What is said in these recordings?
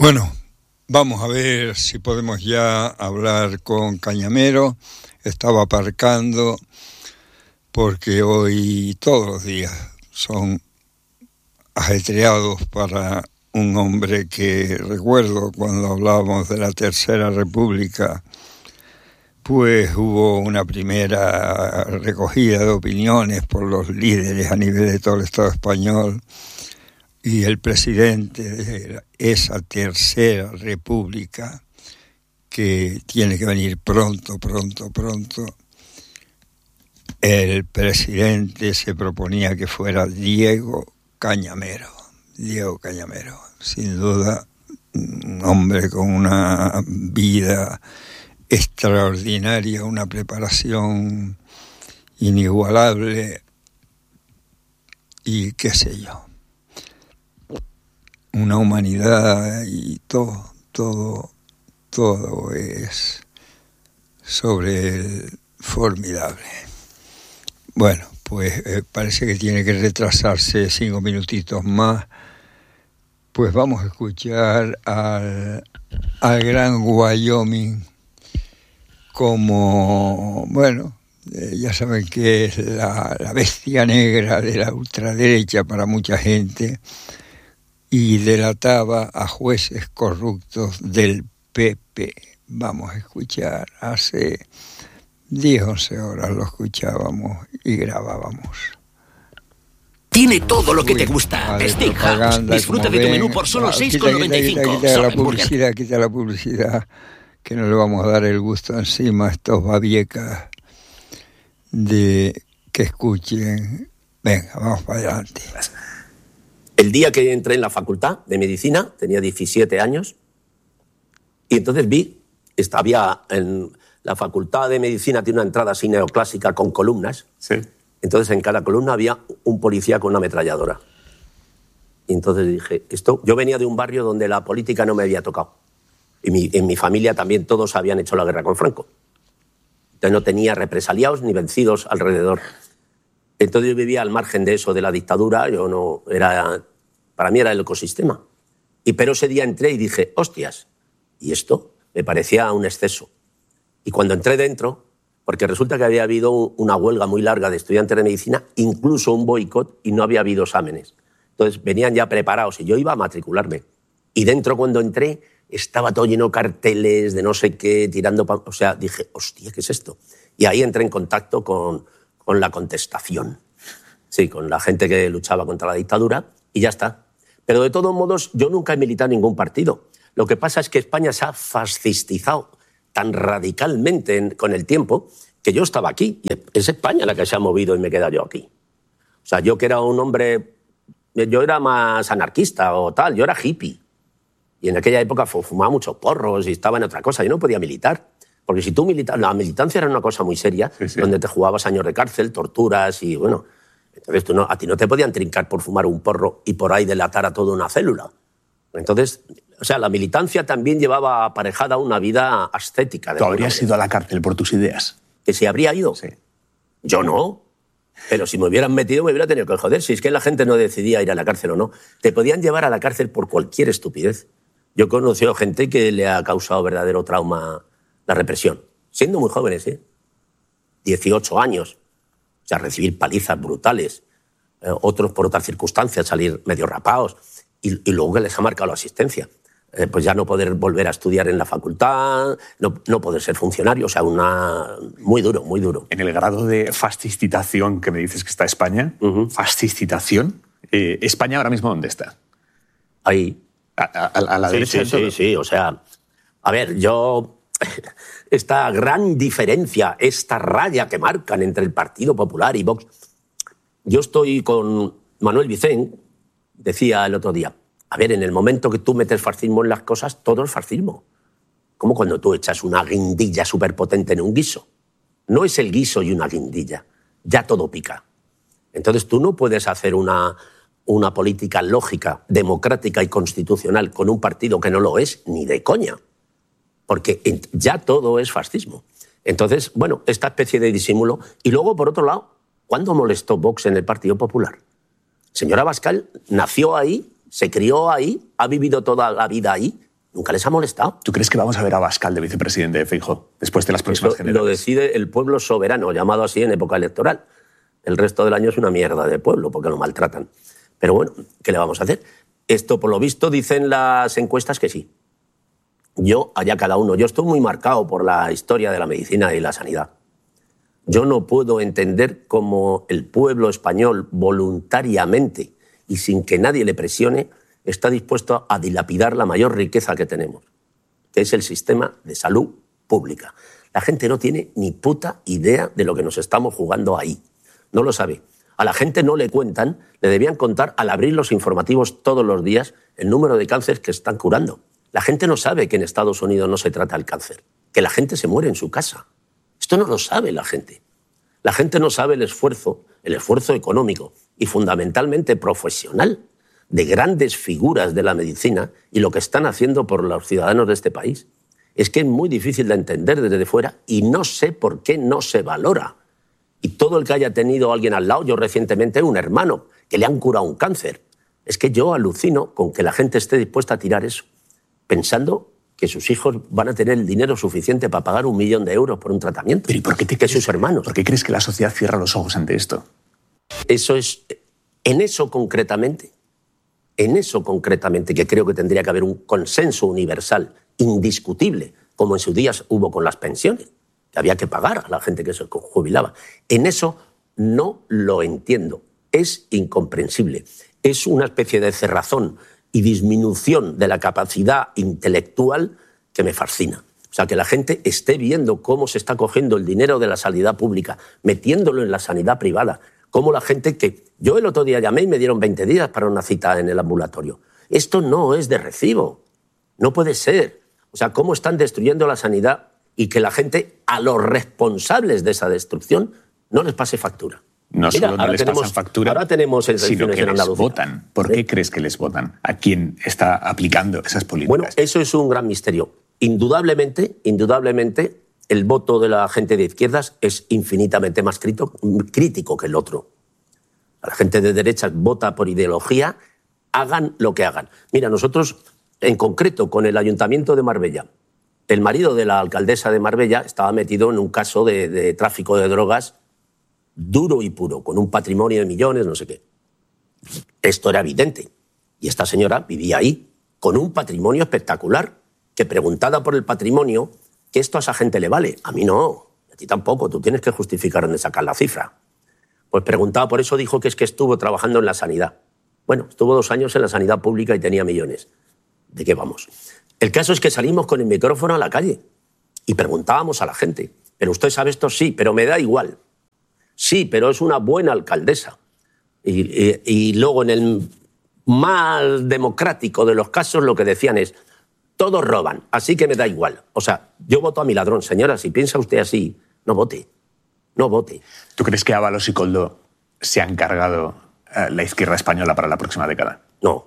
Bueno, vamos a ver si podemos ya hablar con Cañamero. Estaba aparcando porque hoy todos los días son ajetreados para un hombre que recuerdo cuando hablábamos de la Tercera República, pues hubo una primera recogida de opiniones por los líderes a nivel de todo el Estado español, y el presidente de esa Tercera República, que tiene que venir pronto, el presidente se proponía que fuera Diego Cañamero, sin duda un hombre con una vida extraordinaria, una preparación inigualable y qué sé yo, una humanidad y todo es sobre él formidable. Bueno, pues parece que tiene que retrasarse 5 minutitos más. Pues vamos a escuchar al gran Wyoming, como, bueno, ya saben que es la bestia negra de la ultraderecha para mucha gente, y delataba a jueces corruptos del PP. Vamos a escuchar, hace 10, 11 horas lo escuchábamos y grabábamos. Tiene todo lo que te gusta. Steakhouse. Disfruta de tu menú por solo 6,95. Quita la publicidad, que no le vamos a dar el gusto encima a estos babiecas de que escuchen. Venga, vamos para adelante. El día que entré en la facultad de medicina, tenía 17 años, y entonces había en la facultad de medicina, tiene una entrada así neoclásica con columnas. Sí. Entonces en cada columna había un policía con una ametralladora. Y entonces dije, yo venía de un barrio donde la política no me había tocado. Y en mi familia también todos habían hecho la guerra con Franco. Entonces no tenía represaliados ni vencidos alrededor. Entonces yo vivía al margen de eso, de la dictadura. Para mí era el ecosistema. Pero ese día entré y dije, hostias, y esto me parecía un exceso. Y cuando entré dentro, porque resulta que había habido una huelga muy larga de estudiantes de medicina, incluso un boicot, y no había habido exámenes. Entonces venían ya preparados y yo iba a matricularme. Y dentro, cuando entré, estaba todo lleno de carteles de no sé qué, tirando... O sea, dije, hostia, ¿qué es esto? Y ahí entré en contacto con la contestación. Sí, con la gente que luchaba contra la dictadura, y ya está. Pero de todos modos, yo nunca he militado en ningún partido. Lo que pasa es que España se ha fascistizado tan radicalmente con el tiempo que yo estaba aquí. Y es España la que se ha movido y me he quedado yo aquí. O sea, yo que era un hombre... Yo era más anarquista o tal, yo era hippie. Y en aquella época fumaba muchos porros y estaba en otra cosa. Yo no podía militar. Porque si tú militas... La militancia era una cosa muy seria, sí. Donde te jugabas años de cárcel, torturas y bueno... Entonces a ti no te podían trincar por fumar un porro y por ahí delatar a toda una célula. Entonces, o sea, la militancia también llevaba aparejada una vida ascética. ¿Tú habrías ido a la cárcel por tus ideas? ¿Que si habría ido? Sí. Yo no. Pero si me hubieran metido, me hubiera tenido que joder. Si es que la gente no decidía ir a la cárcel o no. Te podían llevar a la cárcel por cualquier estupidez. Yo he conocido gente que le ha causado verdadero trauma la represión. Siendo muy jóvenes, 18 años. O sea, recibir palizas brutales. Otros, por otras circunstancias, salir medio rapados. Y luego que les ha marcado la asistencia. Pues ya no poder volver a estudiar en la facultad, no poder ser funcionario. O sea, muy duro, muy duro. En el grado de fascicitación que me dices que está España, fascicitación, ¿España ahora mismo dónde está? Ahí. ¿A la derecha? Sí. O sea, a ver, esta gran diferencia, esta raya que marcan entre el Partido Popular y Vox. Yo estoy con Manuel Vicent, decía el otro día, a ver, en el momento que tú metes fascismo en las cosas, todo es fascismo. Como cuando tú echas una guindilla superpotente en un guiso. No es el guiso y una guindilla, ya todo pica. Entonces tú no puedes hacer una política lógica, democrática y constitucional con un partido que no lo es ni de coña. Porque ya todo es fascismo. Entonces, bueno, esta especie de disimulo. Y luego, por otro lado, ¿cuándo molestó Vox en el Partido Popular? Señora Abascal nació ahí, se crió ahí, ha vivido toda la vida ahí Nunca les ha molestado. ¿Tú crees que vamos a ver a Abascal de vicepresidente de Feijóo después de las próximas generales? Lo decide el pueblo soberano, llamado así en época electoral. El resto del año es una mierda de pueblo porque lo maltratan. Pero bueno, ¿qué le vamos a hacer? Esto, por lo visto, dicen las encuestas que sí. Yo, allá cada uno. Yo estoy muy marcado por la historia de la medicina y la sanidad. Yo no puedo entender cómo el pueblo español voluntariamente y sin que nadie le presione está dispuesto a dilapidar la mayor riqueza que tenemos, que es el sistema de salud pública. La gente no tiene ni puta idea de lo que nos estamos jugando ahí. No lo sabe. A la gente no le cuentan, le debían contar al abrir los informativos todos los días el número de cánceres que están curando. La gente no sabe que en Estados Unidos no se trata el cáncer, que la gente se muere en su casa. Esto no lo sabe la gente. La gente no sabe el esfuerzo económico y fundamentalmente profesional de grandes figuras de la medicina y lo que están haciendo por los ciudadanos de este país. Es que es muy difícil de entender desde fuera y no sé por qué no se valora. Y todo el que haya tenido a alguien al lado, yo recientemente un hermano, que le han curado un cáncer. Es que yo alucino con que la gente esté dispuesta a tirar eso, pensando que sus hijos van a tener el dinero suficiente para pagar 1 millón de euros por un tratamiento. ¿Pero y por qué que sus hermanos? ¿Por qué crees que la sociedad cierra los ojos ante esto? Eso es, en eso concretamente, que creo que tendría que haber un consenso universal, indiscutible, como en sus días hubo con las pensiones, que había que pagar a la gente que se jubilaba. En eso no lo entiendo. Es incomprensible. Es una especie de cerrazón y disminución de la capacidad intelectual que me fascina. O sea, que la gente esté viendo cómo se está cogiendo el dinero de la sanidad pública, metiéndolo en la sanidad privada. Cómo la gente que... Yo el otro día llamé y me dieron 20 días para una cita en el ambulatorio. Esto no es de recibo. No puede ser. O sea, cómo están destruyendo la sanidad y que la gente, a los responsables de esa destrucción, no les pase factura. No solo no les pasan factura, ahora tenemos sino que les votan. ¿Por qué crees que les votan? ¿A quién está aplicando esas políticas? Bueno, eso es un gran misterio. Indudablemente, el voto de la gente de izquierdas es infinitamente más crítico que el otro. La gente de derechas vota por ideología, hagan lo que hagan. Mira, nosotros, en concreto, con el Ayuntamiento de Marbella, el marido de la alcaldesa de Marbella estaba metido en un caso de tráfico de drogas duro y puro, con un patrimonio de millones, no sé qué. Esto era evidente. Y esta señora vivía ahí, con un patrimonio espectacular, que preguntada por el patrimonio, que esto a esa gente le vale. A mí no, a ti tampoco, tú tienes que justificar dónde sacar la cifra. Pues preguntaba por eso, dijo que es que estuvo trabajando en la sanidad. Bueno, estuvo 2 años en la sanidad pública y tenía millones. ¿De qué vamos? El caso es que salimos con el micrófono a la calle y preguntábamos a la gente, ¿pero usted sabe esto? Sí, pero me da igual. Sí, pero es una buena alcaldesa. Y luego, en el más democrático de los casos, lo que decían es, todos roban, así que me da igual. O sea, yo voto a mi ladrón. Señora, si piensa usted así, no vote. No vote. ¿Tú crees que Ábalos y Koldo se han cargado la izquierda española para la próxima década? No.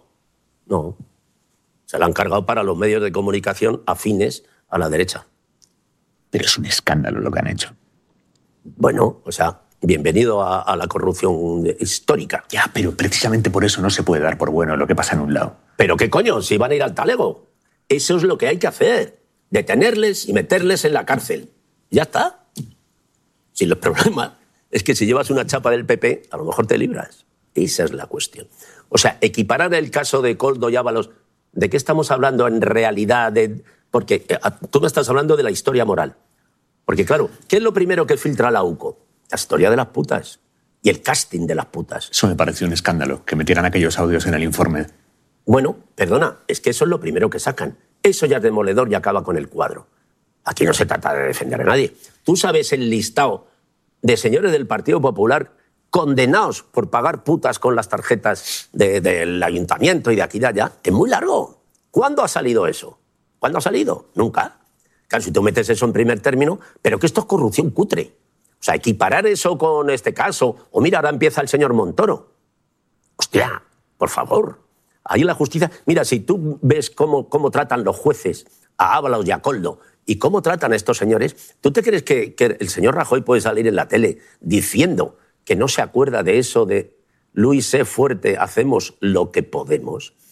Se la han cargado para los medios de comunicación afines a la derecha. Pero es un escándalo lo que han hecho. Bueno, o sea, bienvenido a la corrupción histórica. Ya, pero precisamente por eso no se puede dar por bueno lo que pasa en un lado. ¿Pero qué coño? Si van a ir al talego. Eso es lo que hay que hacer. Detenerles y meterles en la cárcel. Ya está. Si el problema es que si llevas una chapa del PP, a lo mejor te libras. Esa es la cuestión. O sea, equiparar el caso de Koldo y Ábalos, ¿de qué estamos hablando en realidad? Porque tú me estás hablando de la historia moral. Porque claro, ¿qué es lo primero que filtra la UCO? La historia de las putas y el casting de las putas. Eso me pareció un escándalo, que metieran aquellos audios en el informe. Bueno, perdona, es que eso es lo primero que sacan. Eso ya es demoledor y acaba con el cuadro. Aquí no se trata de defender a nadie. Tú sabes el listado de señores del Partido Popular condenados por pagar putas con las tarjetas del ayuntamiento y de aquí y de allá. Es muy largo. ¿Cuándo ha salido eso? ¿Cuándo ha salido? Nunca. Claro, si tú metes eso en primer término, pero que esto es corrupción cutre. O sea, equiparar eso con este caso, o mira, ahora empieza el señor Montoro. Hostia, por favor. Ahí la justicia... Mira, si tú ves cómo tratan los jueces a Ábalos y a Koldo y cómo tratan a estos señores, ¿tú te crees que el señor Rajoy puede salir en la tele diciendo que no se acuerda de eso de Luis, sé fuerte, hacemos lo que podemos?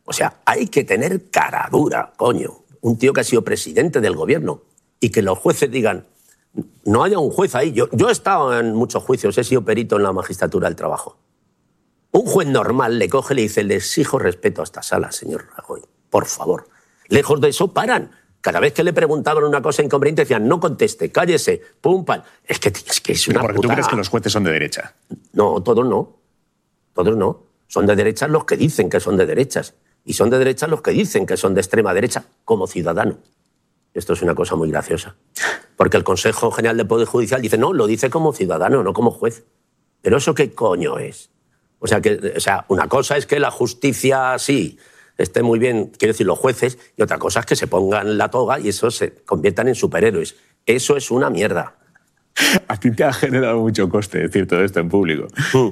O sea, hay que tener cara dura, coño. Un tío que ha sido presidente del gobierno y que los jueces digan, no haya un juez ahí. Yo he estado en muchos juicios, he sido perito en la magistratura del trabajo. Un juez normal le coge y le dice, le exijo respeto a esta sala, señor Rajoy, por favor. Lejos de eso, paran. Cada vez que le preguntaban una cosa inconveniente decían, no conteste, cállese, pum, pam. Es que es una porque putada. tú crees que los jueces son de derecha. No, todos no. Todos no. Son de derechas los que dicen que son de derechas. Y son de derechas los que dicen que son de extrema derecha, como ciudadano. Esto es una cosa muy graciosa. Porque el Consejo General del Poder Judicial dice, no, lo dice como ciudadano, no como juez. ¿Pero eso qué coño es? O sea, una cosa es que la justicia sí esté muy bien, quiero decir, los jueces, y otra cosa es que se pongan la toga y eso se conviertan en superhéroes. Eso es una mierda. A ti te ha generado mucho coste decir todo esto en público.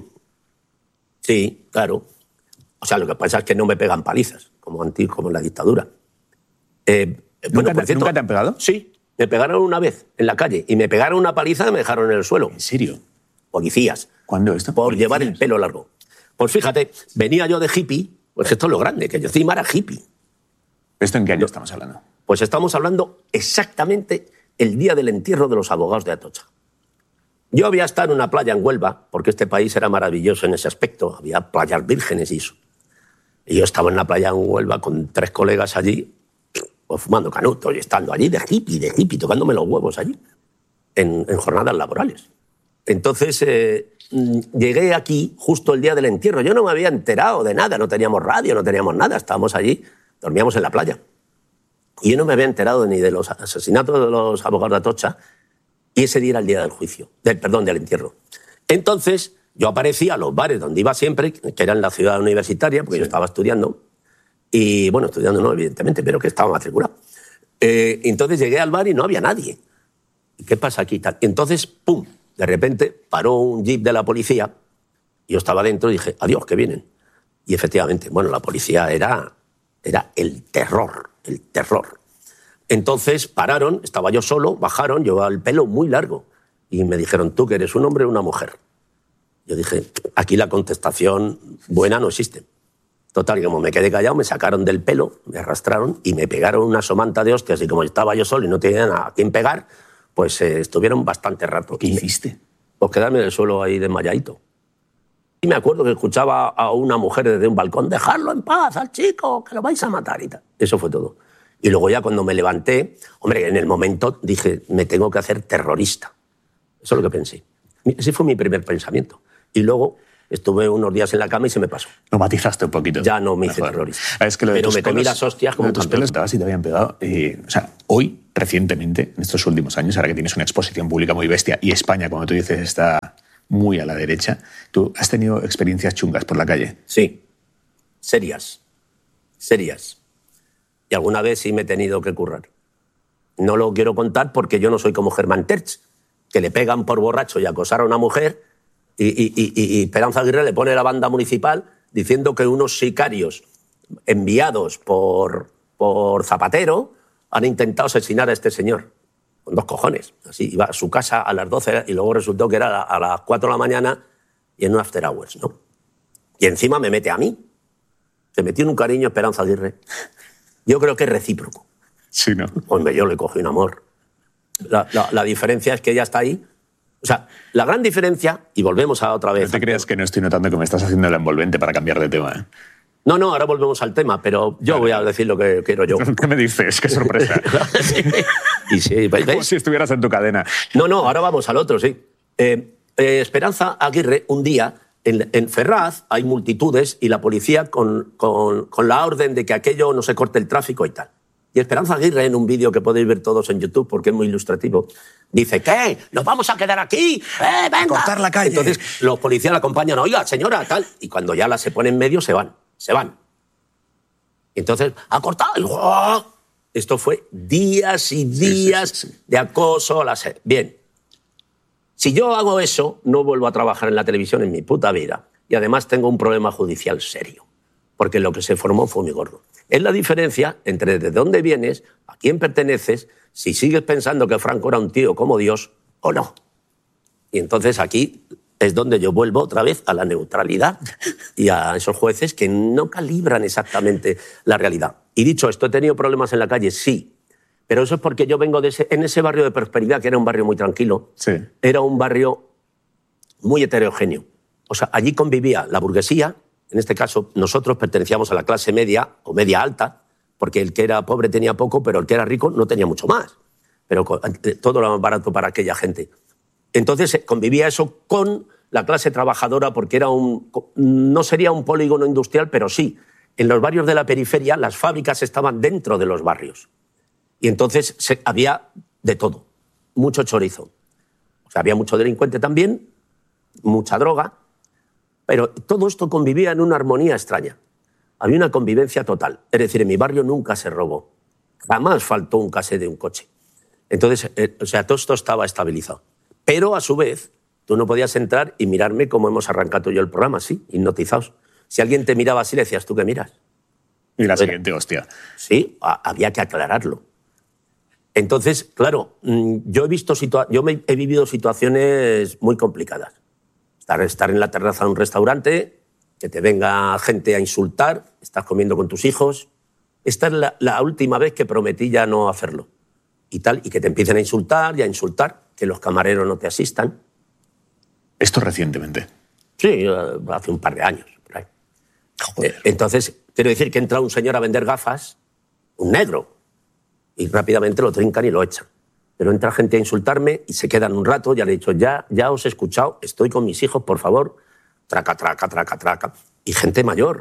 Sí, claro. O sea, lo que pasa es que no me pegan palizas, como en la dictadura. ¿Nunca te han pegado? Sí, me pegaron una vez en la calle y me pegaron una paliza y me dejaron en el suelo. ¿En serio? Policías. ¿Cuándo esto? Por llevar el pelo largo. Pues fíjate, venía yo de hippie, pues esto es lo grande, que yo encima era hippie. ¿Esto en qué año estamos hablando? Pues estamos hablando exactamente el día del entierro de los abogados de Atocha. Yo había estado en una playa en Huelva, porque este país era maravilloso en ese aspecto, había playas vírgenes y eso. Y yo estaba en la playa en Huelva con 3 colegas allí, pues fumando canutos y estando allí de hippie, tocándome los huevos allí, en jornadas laborales. Entonces llegué aquí justo el día del entierro. Yo no me había enterado de nada, no teníamos radio, no teníamos nada, estábamos allí, dormíamos en la playa. Y yo no me había enterado ni de los asesinatos de los abogados de Atocha, y ese día era el día del juicio, del entierro. Entonces yo aparecía a los bares donde iba siempre, que era en la ciudad universitaria, porque yo estaba estudiando, y bueno, estudiando no, evidentemente, pero que estaba matriculado. Entonces llegué al bar y no había nadie. ¿Qué pasa aquí? Entonces, ¡pum!, de repente paró un jeep de la policía, y yo estaba dentro y dije, adiós, que vienen. Y efectivamente, bueno, la policía era el terror, el terror. Entonces pararon, estaba yo solo, bajaron, llevaba el pelo muy largo, y me dijeron, ¿tú que eres un hombre o una mujer? Yo dije, aquí la contestación buena no existe. Total, como me quedé callado, me sacaron del pelo, me arrastraron y me pegaron una somanta de hostias, y como estaba yo solo y no tenía a quién pegar, pues estuvieron bastante rato. ¿Qué hiciste? Pues quedarme en el suelo ahí desmayadito. Y me acuerdo que escuchaba a una mujer desde un balcón, dejarlo en paz al chico, que lo vais a matar y tal. Eso fue todo. Y luego ya cuando me levanté, hombre, en el momento dije, me tengo que hacer terrorista. Eso es lo que pensé. Ese fue mi primer pensamiento. Y luego estuve unos días en la cama y se me pasó. Lo matizaste un poquito. Ya no me hice terrorista. Es que pero me comí las hostias como tus pelos si te habían pegado. O sea, hoy, recientemente, en estos últimos años, ahora que tienes una exposición pública muy bestia y España, como tú dices, está muy a la derecha, ¿tú has tenido experiencias chungas por la calle? Sí, serias. Y alguna vez sí me he tenido que currar. No lo quiero contar porque yo no soy como Germán Terch, que le pegan por borracho y acosar a una mujer y Esperanza Aguirre le pone la banda municipal diciendo que unos sicarios enviados por Zapatero han intentado asesinar a este señor. Con 2 cojones. Así, iba a su casa a las 12 y luego resultó que era a las 4 de la mañana y en un after hours, ¿no? Y encima me mete a mí. Se metió en un cariño Esperanza Aguirre. Yo creo que es recíproco. Sí, ¿no? Hombre, yo le cogí un amor. La diferencia es que ella está ahí. O sea, la gran diferencia, y volvemos a otra vez... No te creas que no estoy notando que me estás haciendo el envolvente para cambiar de tema, ¿eh? No, ahora volvemos al tema, pero yo voy a decir lo que quiero yo. ¿Qué me dices? ¡Qué sorpresa! Sí. Y sí, ¿ves? Como si estuvieras en tu cadena. No, ahora vamos al otro, sí. Esperanza Aguirre, un día, en Ferraz hay multitudes y la policía con la orden de que aquello no se corte el tráfico y tal. Y Esperanza Aguirre, en un vídeo que podéis ver todos en YouTube porque es muy ilustrativo, dice, ¿qué? ¿Nos vamos a quedar aquí? ¡Venga! A cortar la calle. Entonces los policías la acompañan, oiga, señora, tal. Y cuando ya la se pone en medio, se van. Entonces, ha cortado. ¡Oh! Esto fue días y días de acoso a la SER. Bien. Si yo hago eso, no vuelvo a trabajar en la televisión en mi puta vida. Y además tengo un problema judicial serio. Porque lo que se formó fue muy gordo. Es la diferencia entre de dónde vienes, a quién perteneces, si sigues pensando que Franco era un tío como Dios o no. Y entonces aquí es donde yo vuelvo otra vez a la neutralidad y a esos jueces que no calibran exactamente la realidad. Y dicho esto, ¿he tenido problemas en la calle? Sí. Pero eso es porque yo vengo en ese barrio de Prosperidad, que era un barrio muy tranquilo, Sí. era un barrio muy heterogéneo. O sea, allí convivía la burguesía, en este caso nosotros pertenecíamos a la clase media o media alta, porque el que era pobre tenía poco, pero el que era rico no tenía mucho más. Pero todo era más barato para aquella gente. Entonces convivía eso con la clase trabajadora, porque no sería un polígono industrial, pero sí. En los barrios de la periferia las fábricas estaban dentro de los barrios. Y entonces había de todo, mucho chorizo. O sea, había mucho delincuente también, mucha droga, pero todo esto convivía en una armonía extraña. Había una convivencia total. Es decir, en mi barrio nunca se robó. Jamás faltó un casé de un coche. Entonces, o sea, todo esto estaba estabilizado. Pero, a su vez, tú no podías entrar y mirarme como hemos arrancado yo el programa, así, hipnotizados. Si alguien te miraba así, le decías, ¿tú qué miras? Y la siguiente, hostia. Sí, había que aclararlo. Entonces, claro, yo he vivido situaciones muy complicadas. Estar en la terraza de un restaurante, que te venga gente a insultar, estás comiendo con tus hijos. Esta es la última vez que prometí ya no hacerlo. Y que te empiecen a insultar y a insultar, que los camareros no te asistan. Esto recientemente. Sí, hace un par de años. Por ahí. Entonces, quiero decir que entra un señor a vender gafas, un negro, y rápidamente lo trincan y lo echan. Pero entra gente a insultarme y se quedan un rato, ya le he dicho, ya os he escuchado, estoy con mis hijos, por favor. Traca, traca, traca, traca. Y gente mayor,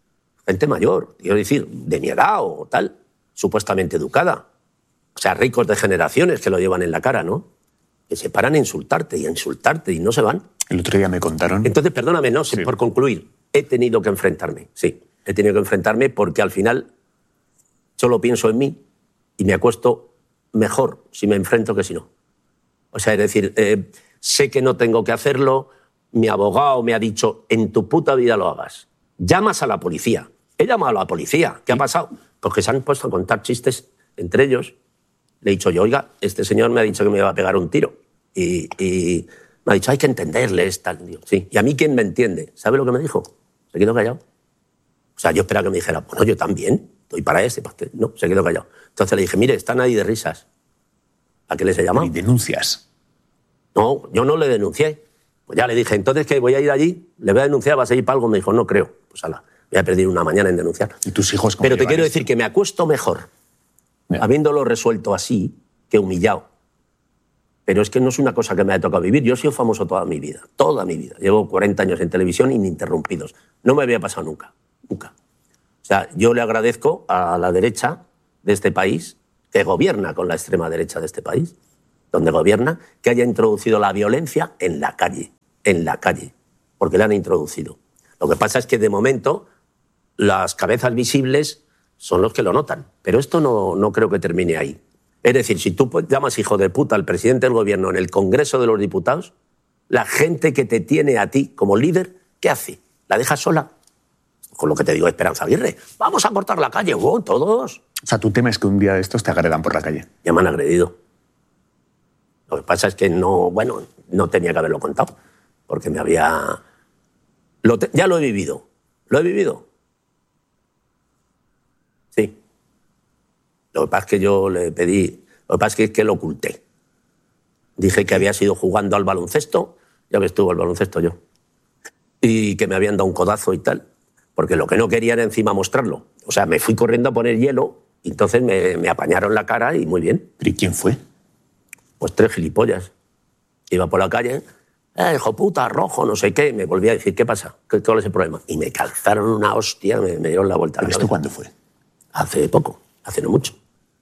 quiero decir, de mi edad o tal, supuestamente educada. O sea, ricos de generaciones que lo llevan en la cara, ¿no? Que se paran a insultarte y no se van. El otro día me contaron... Entonces, perdóname, sí. Por concluir, he tenido que enfrentarme, sí. He tenido que enfrentarme porque al final solo pienso en mí y me acuesto mejor si me enfrento que si no. O sea, es decir, sé que no tengo que hacerlo, mi abogado me ha dicho, en tu puta vida lo hagas. Llamas a la policía. He llamado a la policía. ¿Qué ha pasado? Porque se han puesto a contar chistes entre ellos. Le he dicho yo, oiga, este señor me ha dicho que me iba a pegar un tiro. Y me ha dicho, hay que entenderle. Tal. Sí. ¿Y a mí quién me entiende? ¿Sabe lo que me dijo? Se quedó callado. O sea, yo esperaba que me dijera, bueno, yo también, estoy para este. No, se quedó callado. Entonces le dije, mire, están ahí de risas. ¿A qué les he llamado? ¿Y denuncias? No, yo no le denuncié. Pues ya le dije, entonces que voy a ir allí, le voy a denunciar, vas a ir para algo. Me dijo, no creo. Pues ala, voy a perder una mañana en denunciar. ¿Y tus hijos cómo Pero te llevan quiero esto? decir que me acuesto mejor habiéndolo resuelto así que humillado. Pero es que no es una cosa que me haya tocado vivir. Yo he sido famoso toda mi vida. Llevo 40 años en televisión ininterrumpidos. No me había pasado nunca. Nunca. O sea, yo le agradezco a la derecha de este país, que gobierna con la extrema derecha de este país, donde gobierna, que haya introducido la violencia en la calle, porque la han introducido. Lo que pasa es que de momento las cabezas visibles son los que lo notan, pero esto no creo que termine ahí. Es decir, si tú llamas hijo de puta al presidente del gobierno en el Congreso de los Diputados, la gente que te tiene a ti como líder, ¿qué hace? ¿La deja sola? Con lo que te digo, Esperanza Aguirre, vamos a cortar la calle, todos. O sea, tú temes que un día de estos te agredan por la calle. Ya me han agredido. Lo que pasa es que no tenía que haberlo contado, porque me había... Ya lo he vivido. Sí. Lo que pasa es que yo le pedí... Lo que pasa es que lo oculté. Dije que había sido jugando al baloncesto, ya ves tú, al baloncesto yo, y que me habían dado un codazo y tal, porque lo que no quería era encima mostrarlo. O sea, me fui corriendo a poner hielo y entonces me apañaron la cara y muy bien. ¿Pero y quién fue? Pues 3 gilipollas. Iba por la calle, hijo puta, rojo, no sé qué. Me volví a decir, ¿qué pasa? ¿Cuál es el problema? Y me calzaron una hostia, me dieron la vuelta. ¿Pero esto cuándo fue? Hace poco, hace no mucho.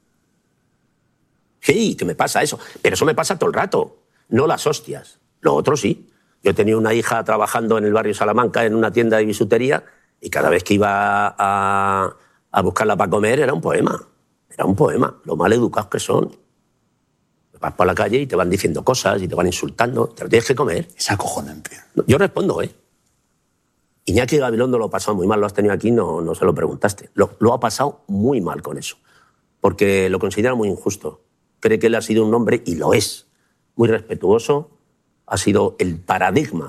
Sí, que me pasa eso. Pero eso me pasa todo el rato, no las hostias. Lo otro sí. Yo tenía una hija trabajando en el barrio Salamanca en una tienda de bisutería y cada vez que iba a buscarla para comer era un poema. Era un poema, lo mal educados que son. Vas por la calle y te van diciendo cosas y te van insultando. Te lo tienes que comer. Es acojonante. Yo respondo, Iñaki Gabilondo lo ha pasado muy mal, lo has tenido aquí, no se lo preguntaste. Lo ha pasado muy mal con eso, porque lo considera muy injusto. Cree que él ha sido un hombre, y lo es, muy respetuoso, ha sido el paradigma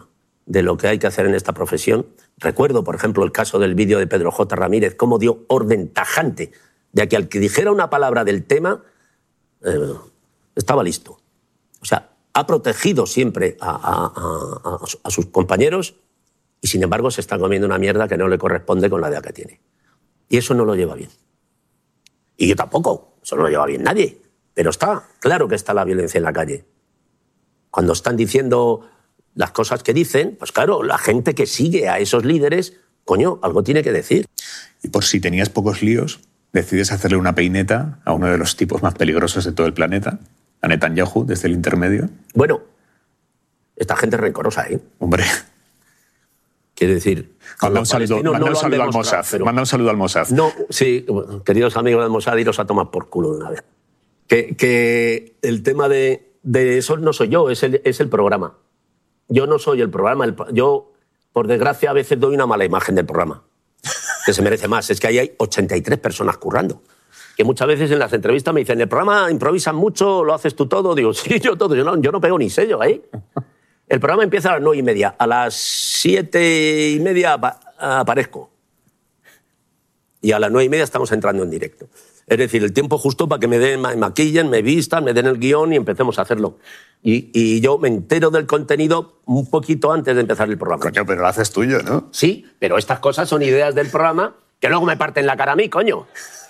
de lo que hay que hacer en esta profesión. Recuerdo, por ejemplo, el caso del vídeo de Pedro J. Ramírez, cómo dio orden tajante de que al que dijera una palabra del tema estaba listo. O sea, ha protegido siempre a sus compañeros y, sin embargo, se está comiendo una mierda que no le corresponde con la edad que tiene. Y eso no lo lleva bien. Y yo tampoco, eso no lo lleva bien nadie. Pero está claro que está la violencia en la calle. Cuando están diciendo las cosas que dicen, pues claro, la gente que sigue a esos líderes, coño, algo tiene que decir. Y por si tenías pocos líos, decides hacerle una peineta a uno de los tipos más peligrosos de todo el planeta, a Netanyahu, desde el intermedio. Bueno, esta gente es rencorosa, ¿eh? Hombre. Quiere decir... Manda un saludo al Mossad. Pero... Manda un saludo al Mossad. No, sí, queridos amigos del Mossad, iros a tomar por culo de una vez. Que el tema de eso no soy yo, es el programa. Yo no soy el programa. Yo, por desgracia, a veces doy una mala imagen del programa, que se merece más. Es que ahí hay 83 personas currando. Que muchas veces en las entrevistas me dicen, el programa improvisan mucho, lo haces tú todo. Digo, sí, yo todo. Yo no pego ni sello ahí. El programa empieza a las 9:30. A las 7:30 aparezco. Y a las 9:30 estamos entrando en directo. Es decir, el tiempo justo para que me maquillen, me vistan, me den el guión y empecemos a hacerlo. Y yo me entero del contenido un poquito antes de empezar el programa. Coño, pero lo haces tuyo, ¿no? Sí, pero estas cosas son ideas del programa que luego me parten la cara a mí, coño.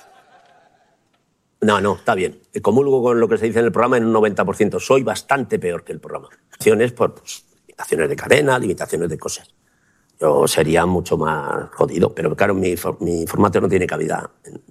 No, está bien. Comulgo con lo que se dice en el programa en un 90%. Soy bastante peor que el programa. Limitaciones por limitaciones de cadena, limitaciones de cosas. Yo sería mucho más jodido, pero claro, mi formato no tiene cabida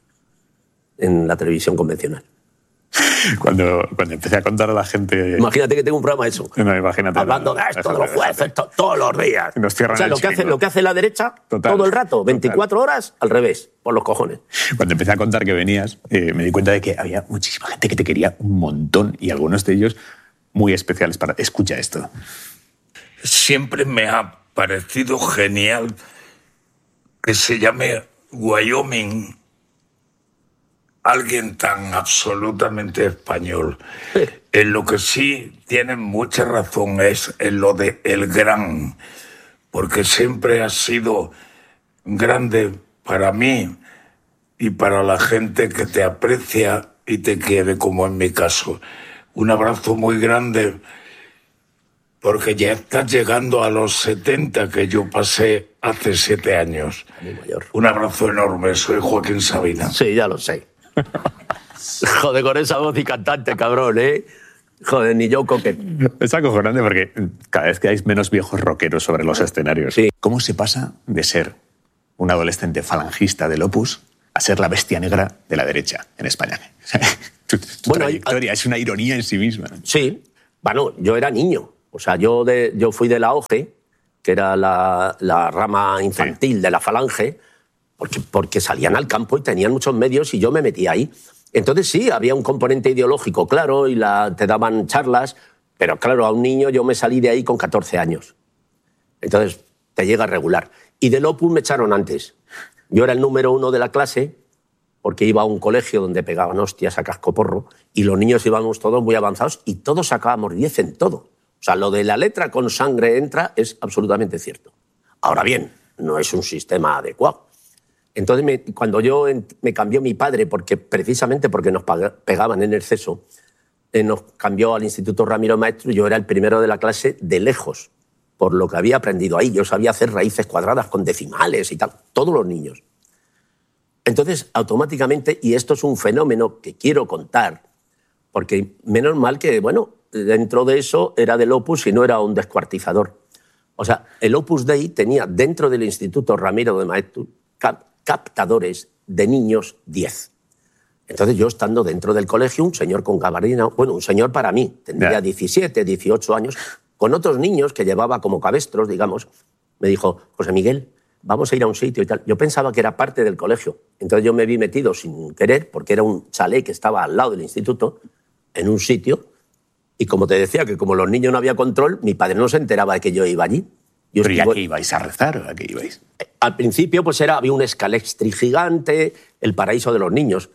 en la televisión convencional. Cuando empecé a contar a la gente... Imagínate que tengo un programa eso. No, imagínate. Hablando de esto, de los jueces, todos los días. Nos cierran, o sea, lo que hace la derecha todo el rato, 24 horas, al revés, por los cojones. Cuando empecé a contar que venías, me di cuenta de que había muchísima gente que te quería un montón y algunos de ellos muy especiales para... Escucha esto. Siempre me ha parecido genial que se llame Wyoming alguien tan absolutamente español. En lo que sí tienen mucha razón es en lo de el gran, porque siempre ha sido grande para mí y para la gente que te aprecia y te quiere, como en mi caso. Un abrazo muy grande, porque ya estás llegando a los 70 que yo pasé hace 7 años. Muy mayor. Un abrazo enorme, soy Joaquín Sabina. Sí, ya lo sé. Joder, con esa voz y cantante, cabrón, ¿eh? Joder, ni yo coquet. Es acojonante porque cada vez que hay menos viejos rockeros sobre los escenarios. Sí. ¿Cómo se pasa de ser un adolescente falangista del Opus a ser la bestia negra de la derecha en España? Tu trayectoria es una ironía en sí misma. Sí. Bueno, yo era niño. O sea, yo fui de la OGE, que era la rama infantil de la falange, porque salían al campo y tenían muchos medios y yo me metí ahí. Entonces sí, había un componente ideológico, claro, y te daban charlas, pero claro, a un niño yo me salí de ahí con 14 años. Entonces te llega regular. Y del Opus me echaron antes. Yo era el número 1 de la clase porque iba a un colegio donde pegaban hostias a cascoporro y los niños íbamos todos muy avanzados y todos sacábamos 10 en todo. O sea, lo de la letra con sangre entra es absolutamente cierto. Ahora bien, no es un sistema adecuado. Entonces, cuando me cambió mi padre, precisamente porque nos pegaban en exceso, nos cambió al Instituto Ramiro Maestro y yo era el primero de la clase de lejos, por lo que había aprendido ahí. Yo sabía hacer raíces cuadradas con decimales y tal, todos los niños. Entonces, automáticamente, y esto es un fenómeno que quiero contar, porque menos mal que, bueno, dentro de eso era del Opus y no era un descuartizador. O sea, el Opus Dei tenía dentro del Instituto Ramiro de Maeztu captadores de niños 10. Entonces yo estando dentro del colegio, un señor con gabardina, bueno, un señor para mí, tendría 17, 18 años, con otros niños que llevaba como cabestros, digamos, me dijo, José Miguel, vamos a ir a un sitio y tal. Yo pensaba que era parte del colegio. Entonces yo me vi metido sin querer, porque era un chalet que estaba al lado del instituto, en un sitio, y como te decía, que como los niños no había control, mi padre no se enteraba de que yo iba allí. ¿Pero y a qué ibais? ¿A rezar o a qué ibais? Al principio pues había un escalextri gigante, el paraíso de los niños,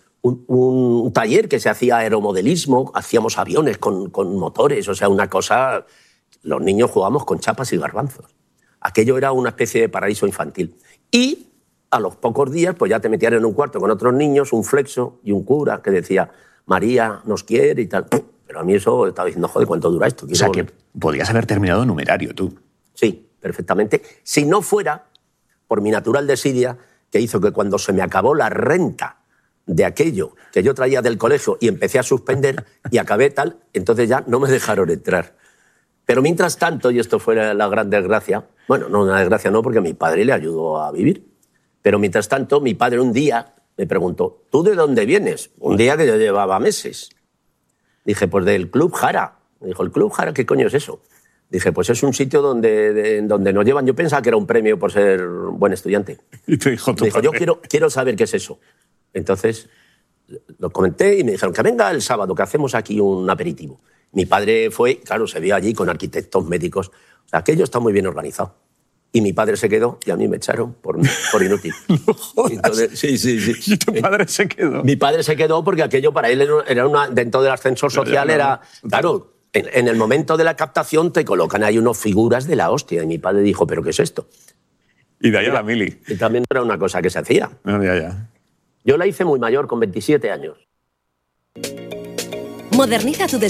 un taller que se hacía aeromodelismo, hacíamos aviones con motores, o sea, una cosa... Los niños jugábamos con chapas y garbanzos. Aquello era una especie de paraíso infantil. Y a los pocos días pues ya te metían en un cuarto con otros niños, un flexo y un cura que decía María nos quiere y tal. Pero a mí eso estaba diciendo, joder, ¿cuánto dura esto? O sea, que podías haber terminado numerario tú. Sí, perfectamente. Si no fuera por mi natural desidia que hizo que cuando se me acabó la renta de aquello que yo traía del colegio y empecé a suspender y acabé tal, entonces ya no me dejaron entrar. Pero mientras tanto, y esto fue la gran desgracia, bueno, no una desgracia no, porque mi padre le ayudó a vivir, pero mientras tanto mi padre un día me preguntó, ¿tú de dónde vienes? Un día que yo llevaba meses. Dije, pues del Club Jara. Me dijo, ¿el Club Jara qué coño es eso? Dije, pues es un sitio donde nos llevan. Yo pensaba que era un premio por ser buen estudiante. Y te dijo, me dijo, yo quiero saber qué es eso. Entonces lo comenté y me dijeron que venga el sábado, que hacemos aquí un aperitivo. Mi padre fue, claro, se vio allí con arquitectos, médicos. O sea, aquello está muy bien organizado. Y mi padre se quedó y a mí me echaron por inútil. No jodas. Entonces, sí. ¿Y tu padre se quedó? Mi padre se quedó porque aquello para él era dentro del ascensor social era... Claro, en el momento de la captación te colocan ahí unas figuras de la hostia. Y mi padre dijo, ¿pero qué es esto? Y de ahí a la mili. Y también era una cosa que se hacía. No, ya. Yo la hice muy mayor, con 27 años. Moderniza tu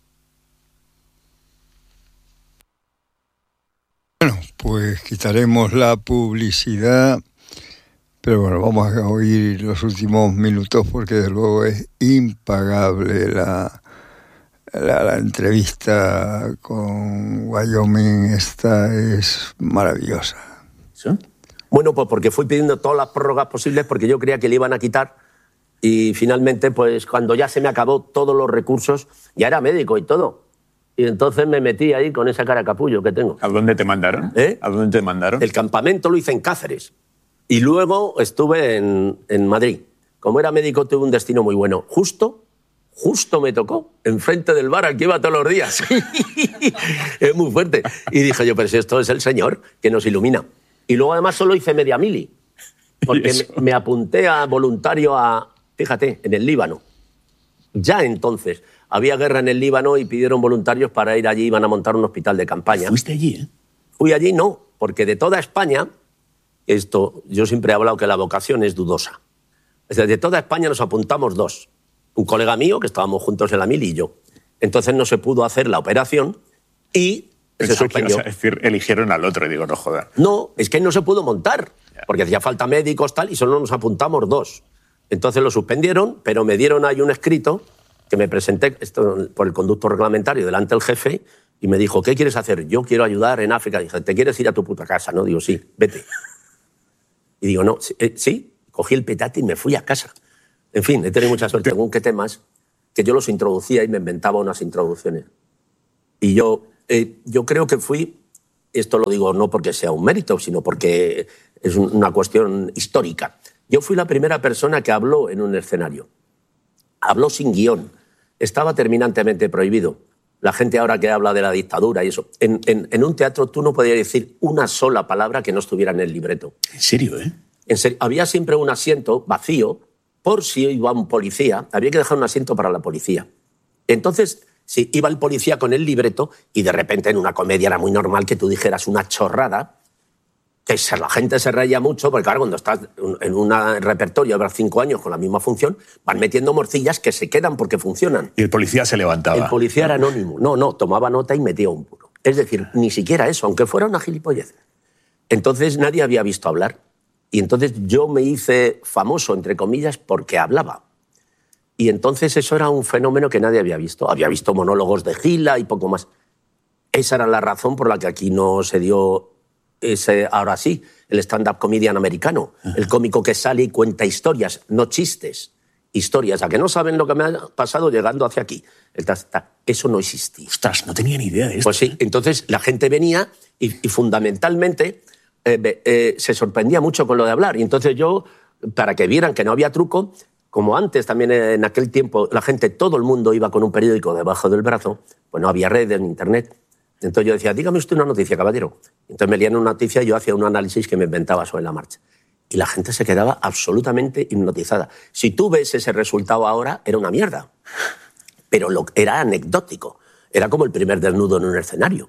Bueno, pues quitaremos la publicidad, pero bueno, vamos a oír los últimos minutos porque desde luego es impagable la entrevista con Wyoming. Esta es maravillosa. ¿Sí? Bueno, pues porque fui pidiendo todas las prórrogas posibles porque yo creía que le iban a quitar y finalmente, pues cuando ya se me acabó todos los recursos, ya era médico y todo. Y entonces me metí ahí con esa cara capullo que tengo. ¿A dónde te mandaron? ¿A dónde te mandaron? El campamento lo hice en Cáceres. Y luego estuve en Madrid. Como era médico, tuve un destino muy bueno. Justo me tocó, enfrente del bar al que iba todos los días. Es muy fuerte. Y dije yo, pero si esto es el Señor que nos ilumina. Y luego además solo hice media mili. Porque me apunté a voluntario fíjate, en el Líbano. Ya entonces había guerra en el Líbano y pidieron voluntarios para ir allí, iban a montar un hospital de campaña. ¿Fuiste allí, eh? Fui allí, no, porque de toda España, yo siempre he hablado que la vocación es dudosa. Es decir, de toda España nos apuntamos dos. Un colega mío, que estábamos juntos en la mili, y yo. Entonces no se pudo hacer la operación y se suspendió. Es decir, eligieron al otro y digo, no jodas. No, es que no se pudo montar, porque hacía falta médicos tal y solo nos apuntamos dos. Entonces lo suspendieron, pero me dieron ahí un escrito que me presenté por el conducto reglamentario delante del jefe y me dijo, ¿qué quieres hacer? Yo quiero ayudar en África. Dije, ¿te quieres ir a tu puta casa? No, digo, sí, vete. Y digo, no, sí. Cogí el petate y me fui a casa. En fin, he tenido mucha suerte según qué temas, que yo los introducía y me inventaba unas introducciones. Y yo creo que fui, esto lo digo no porque sea un mérito, sino porque es una cuestión histórica. Yo fui la primera persona que habló en un escenario. Habló sin guión. Estaba terminantemente prohibido. La gente ahora que habla de la dictadura y eso. En un teatro tú no podías decir una sola palabra que no estuviera en el libreto. ¿En serio, eh? En serio. Había siempre un asiento vacío por si iba un policía. Había que dejar un asiento para la policía. Entonces, si iba el policía con el libreto y de repente en una comedia era muy normal que tú dijeras una chorrada, que la gente se reía mucho, porque claro, cuando estás en un repertorio de 5 años con la misma función, van metiendo morcillas que se quedan porque funcionan. Y el policía se levantaba. El policía era anónimo. No, tomaba nota y metía un puro. Es decir, ni siquiera eso, aunque fuera una gilipollez. Entonces nadie había visto hablar. Y entonces yo me hice famoso, entre comillas, porque hablaba. Y entonces eso era un fenómeno que nadie había visto. Había visto monólogos de Gila y poco más. Esa era la razón por la que aquí no se dio ahora sí, el stand-up comedian americano. Ajá. El cómico que sale y cuenta historias, no chistes. Historias, a que no saben lo que me ha pasado llegando hacia aquí. Eso no existía. Ostras, no tenía ni idea de esto. Pues sí, entonces la gente venía y fundamentalmente se sorprendía mucho con lo de hablar. Y entonces yo, para que vieran que no había truco, como antes también en aquel tiempo, la gente, todo el mundo iba con un periódico debajo del brazo, pues no había redes ni internet. Entonces yo decía, dígame usted una noticia, caballero. Entonces me leían una noticia y yo hacía un análisis que me inventaba sobre la marcha. Y la gente se quedaba absolutamente hipnotizada. Si tú ves ese resultado ahora, era una mierda. Pero era anecdótico. Era como el primer desnudo en un escenario.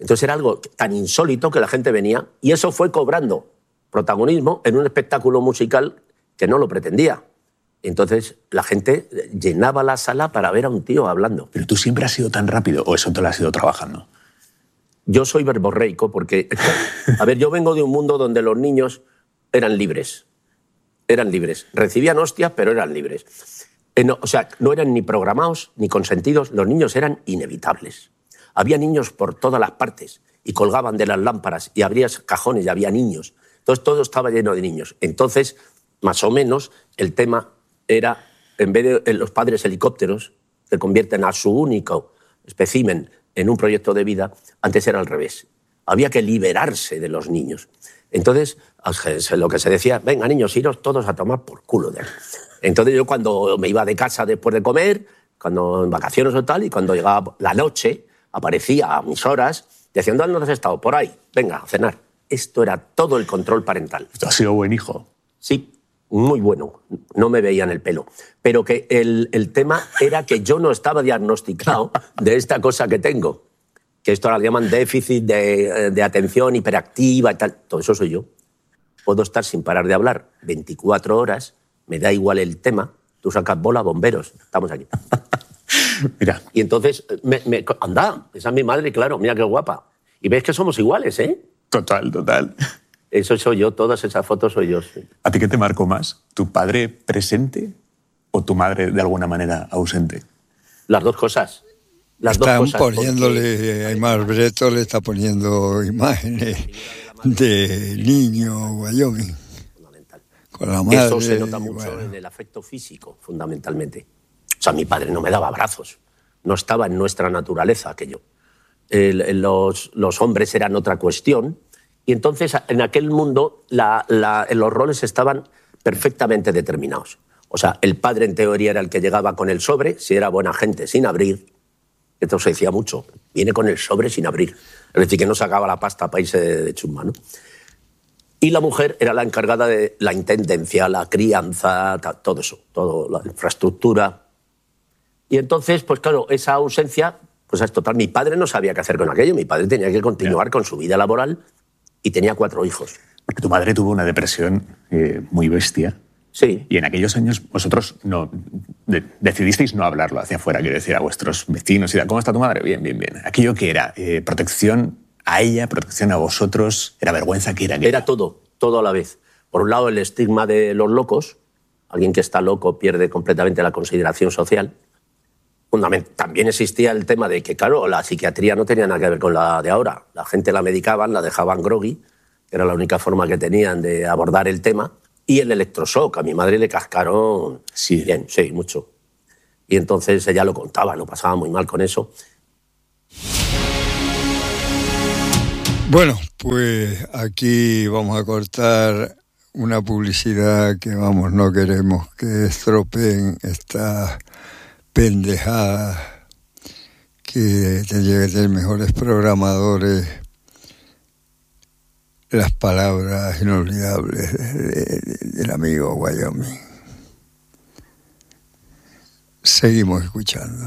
Entonces era algo tan insólito que la gente venía y eso fue cobrando protagonismo en un espectáculo musical que no lo pretendía. Entonces la gente llenaba la sala para ver a un tío hablando. ¿Pero tú siempre has sido tan rápido o eso te lo has ido trabajando? Yo soy verborreico porque, a ver, yo vengo de un mundo donde los niños eran libres. Eran libres. Recibían hostias, pero eran libres. O sea, no eran ni programados ni consentidos. Los niños eran inevitables. Había niños por todas las partes y colgaban de las lámparas y abrías cajones y había niños. Entonces todo estaba lleno de niños. Entonces, más o menos, el tema era, en vez de los padres helicópteros, que convierten a su único espécimen en un proyecto de vida, antes era al revés. Había que liberarse de los niños. Entonces, lo que se decía, venga niños, iros todos a tomar por culo de aquí. Entonces yo cuando me iba de casa después de comer, cuando en vacaciones o tal, y cuando llegaba la noche, aparecía a mis horas, decían, ¿dónde has estado? Por ahí, venga, a cenar. Esto era todo el control parental. ¿Tú has sido buen hijo? Sí, muy bueno. No me veían el pelo. Pero que el tema era que yo no estaba diagnosticado de esta cosa que tengo. Que esto ahora le llaman déficit de atención hiperactiva y tal. Todo eso soy yo. Puedo estar sin parar de hablar 24 horas, me da igual el tema, tú sacas bola, bomberos, estamos aquí. Mira. Y entonces, anda, esa es mi madre, claro, mira qué guapa. Y ves que somos iguales, ¿eh? Total, total. Eso soy yo, todas esas fotos soy yo. Sí. ¿A ti qué te marcó más? ¿Tu padre presente o tu madre de alguna manera ausente? Las dos cosas. Están poniéndole, Aimar Breto le está poniendo imágenes de niño Wyoming. Fundamental. Con la madre. Eso se nota mucho en el afecto físico, fundamentalmente. O sea, mi padre no me daba abrazos. No estaba en nuestra naturaleza aquello. Los hombres eran otra cuestión. Y entonces, en aquel mundo, los roles estaban perfectamente determinados. O sea, el padre, en teoría, era el que llegaba con el sobre, si era buena gente, sin abrir. Esto se decía mucho. Viene con el sobre sin abrir. Es decir, que no sacaba la pasta para irse de chusma, ¿no? Y la mujer era la encargada de la intendencia, la crianza, todo eso, toda la infraestructura. Y entonces, pues claro, esa ausencia, pues es total. Mi padre no sabía qué hacer con aquello. Mi padre tenía que continuar con su vida laboral y tenía 4 hijos. Porque tu madre tuvo una depresión muy bestia. Sí. Y en aquellos años vosotros decidisteis no hablarlo hacia afuera, quiero decir, a vuestros vecinos y tal. ¿Cómo está tu madre? Bien, bien, bien. ¿Aquello qué era? ¿Protección a ella, protección a vosotros? ¿Era vergüenza? ¿Qué era? Era todo a la vez. Por un lado, el estigma de los locos. Alguien que está loco pierde completamente la consideración social. También existía el tema de que, claro, la psiquiatría no tenía nada que ver con la de ahora. La gente la medicaban, la dejaban groggy, que era la única forma que tenían de abordar el tema. Y el electroshock, a mi madre le cascaron bien, sí, mucho. Y entonces ella lo contaba, lo pasaba muy mal con eso. Bueno, pues aquí vamos a cortar una publicidad que, vamos, no queremos que estropeen estas pendejadas, que tendría que tener mejores programadores. Las palabras inolvidables del amigo Wyoming. Seguimos escuchando.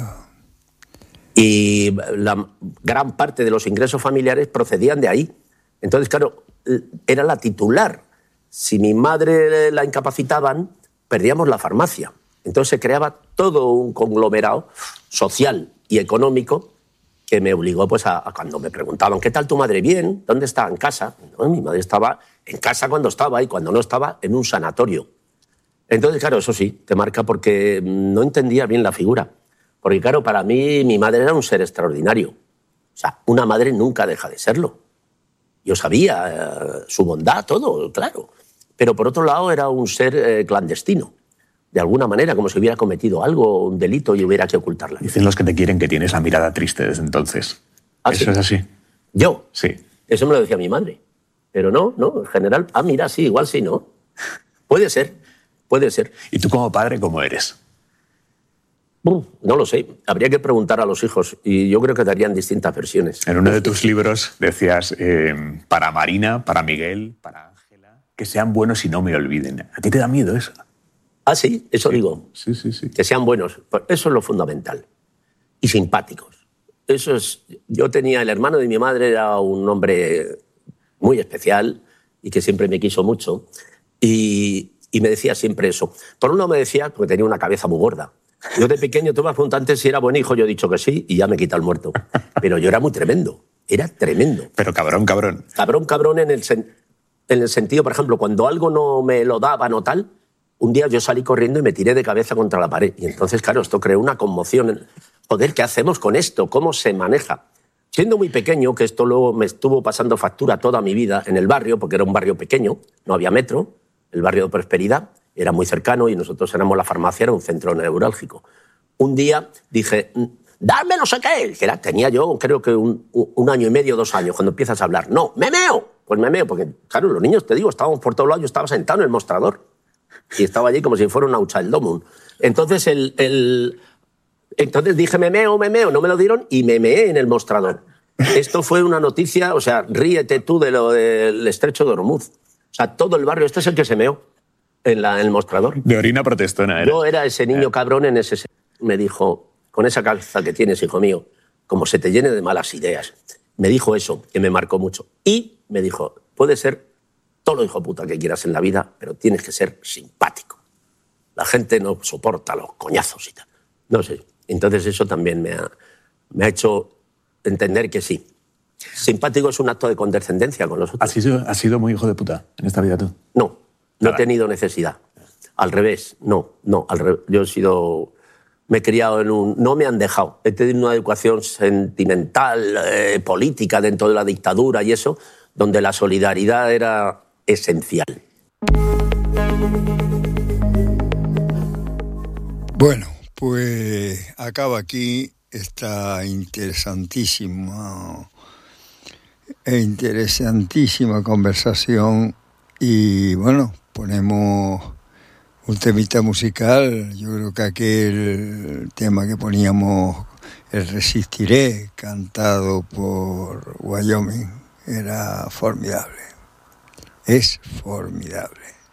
Y la gran parte de los ingresos familiares procedían de ahí. Entonces, claro, era la titular. Si mi madre la incapacitaban, perdíamos la farmacia. Entonces se creaba todo un conglomerado social y económico que me obligó pues a cuando me preguntaban, ¿qué tal tu madre? Bien, ¿dónde está? En casa. No, mi madre estaba en casa cuando estaba y cuando no estaba en un sanatorio. Entonces, claro, eso sí, te marca porque no entendía bien la figura. Porque, claro, para mí mi madre era un ser extraordinario. O sea, una madre nunca deja de serlo. Yo sabía su bondad, todo, claro. Pero por otro lado era un ser clandestino. De alguna manera, como si hubiera cometido algo, un delito y hubiera que ocultarla. Dicen los que te quieren que tienes la mirada triste desde entonces. ¿Ah, ¿Eso sí? es así? ¿Yo? Sí. Eso me lo decía mi madre. Pero no, en general, mira, sí, igual sí, ¿no? Puede ser. ¿Y tú como padre cómo eres? No lo sé. Habría que preguntar a los hijos y yo creo que darían distintas versiones. En uno de tus libros decías, para Marina, para Miguel, para Ángela, que sean buenos y no me olviden. ¿A ti te da miedo eso? Ah, sí, eso sí. digo. Sí. Que sean buenos. Eso es lo fundamental. Y simpáticos. eso es... Yo tenía... El hermano de mi madre era un hombre muy especial y que siempre me quiso mucho. Y me decía siempre eso. Por un lado me decía, porque tenía una cabeza muy gorda. Yo de pequeño, tú me has preguntado antes si era buen hijo, yo he dicho que sí y ya me quita el muerto. Pero yo era muy tremendo. Era tremendo. Pero cabrón. Cabrón en el sentido, por ejemplo, cuando algo no me lo daban o tal, un día yo salí corriendo y me tiré de cabeza contra la pared. Y entonces, claro, esto creó una conmoción. Joder, ¿qué hacemos con esto? ¿Cómo se maneja? Siendo muy pequeño, que esto luego me estuvo pasando factura toda mi vida en el barrio, porque era un barrio pequeño, no había metro, el barrio de Prosperidad, era muy cercano y nosotros éramos la farmacia, era un centro neurálgico. Un día dije, dame no sé qué, que tenía yo creo que un año y medio, 2 años, cuando empiezas a hablar. No, me meo. Pues me meo, porque claro, los niños, te digo, estábamos por todos lados, yo estaba sentado en el mostrador y estaba allí como si fuera un Auchaldomum. Entonces, entonces dije, me meo, no me lo dieron y me meé en el mostrador. Esto fue una noticia, o sea, ríete tú de lo del estrecho de Hormuz. O sea, todo el barrio, este es el que se meó en el mostrador. De orina protestona, ¿era? Yo era ese niño cabrón en ese... Me dijo, con esa cabeza que tienes, hijo mío, como se te llene de malas ideas. Me dijo eso, que me marcó mucho. Y me dijo, puede ser todo lo hijo puta que quieras en la vida, pero tienes que ser simpático. La gente no soporta los coñazos y tal. No sé. Entonces eso también me ha hecho entender que sí. Simpático es un acto de condescendencia con los otros. ¿Has sido muy hijo de puta en esta vida tú? No he tenido necesidad. Al revés, no. Al revés. Yo he sido... Me he criado en un... No me han dejado. He tenido una educación sentimental, política dentro de la dictadura y eso, donde la solidaridad era esencial. Bueno, pues acaba aquí esta interesantísima conversación y bueno, ponemos un temita musical. Yo creo que aquel tema que poníamos, El Resistiré, cantado por Wyoming, era formidable. Es formidable.